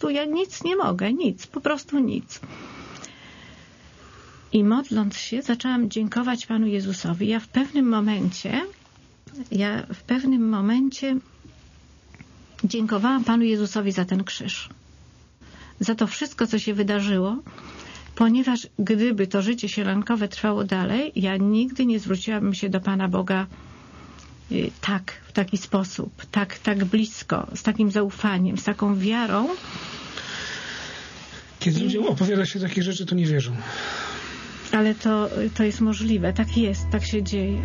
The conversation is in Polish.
prostu ja nic nie mogę, nic, po prostu nic. I modląc się, zaczęłam dziękować Panu Jezusowi. Ja w pewnym momencie dziękowałam Panu Jezusowi za ten krzyż. Za to wszystko, co się wydarzyło, ponieważ gdyby to życie sielankowe trwało dalej, ja nigdy nie zwróciłabym się do Pana Boga w taki sposób, tak blisko, z takim zaufaniem, z taką wiarą. Kiedy ludziom opowiada się takie rzeczy, to nie wierzą. Ale to jest możliwe, tak jest, tak się dzieje.